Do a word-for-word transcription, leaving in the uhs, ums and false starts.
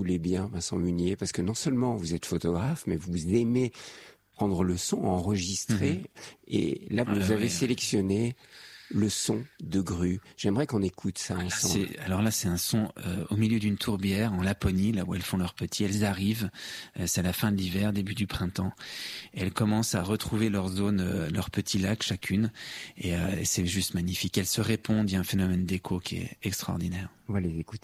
voulez bien, Vincent Munier, parce que non seulement vous êtes photographe, mais vous aimez prendre le son, enregistrer, mmh. et là, vous ah, avez ouais. sélectionné le son de Grue. J'aimerais qu'on écoute ça là, ensemble. C'est, alors là, c'est un son euh, au milieu d'une tourbière en Laponie, là où elles font leurs petits. Elles arrivent, euh, c'est à la fin de l'hiver, début du printemps. Et elles commencent à retrouver leur zone, euh, leur petit lac chacune. Et, euh, et c'est juste magnifique. Elles se répondent, il y a un phénomène d'écho qui est extraordinaire. On va les écouter.